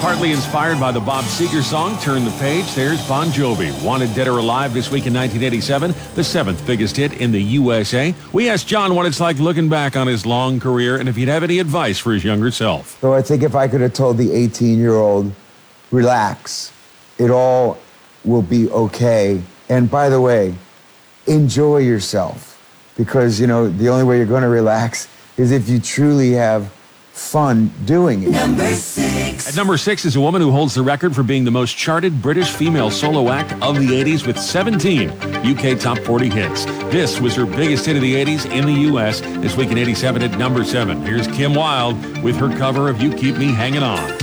Partly inspired by the Bob Seger song, Turn the Page, there's Bon Jovi. Wanted Dead or Alive this week in 1987, the seventh biggest hit in the USA. We asked John what it's like looking back on his long career and if he'd have any advice for his younger self. So I think if I could have told the 18-year-old, relax, it all will be okay. And by the way, enjoy yourself. Because, the only way you're going to relax is if you truly have fun doing it. Number 6. At number 6 is a woman who holds the record for being the most charted British female solo act of the 80s with 17 UK Top 40 hits. This was her biggest hit of the 80s in the US this week in 87 at number 7. Here's Kim Wilde with her cover of You Keep Me Hanging On.